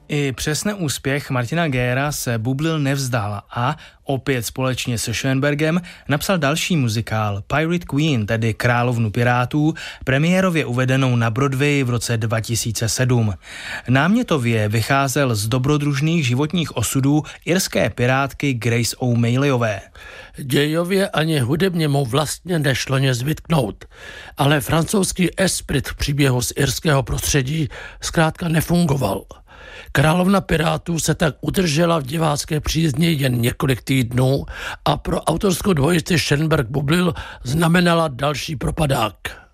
I přes neúspěch Martina Gera se Bublil nevzdal a opět společně se Schoenbergem napsal další muzikál Pirate Queen, tedy Královnu pirátů, premiérově uvedenou na Broadway v roce 2007. Námětově vycházel z dobrodružných životních osudů irské pirátky Grace O'Malleyové. Dějově ani hudebně mu vlastně nešlo nic vytknout, ale francouzský esprit v příběhu z irského prostředí zkrátka nefungoval. Královna pirátů se tak udržela v divácké přízni jen několik týdnů a pro autorskou dvojici Schoenberg-Bublil znamenala další propadák.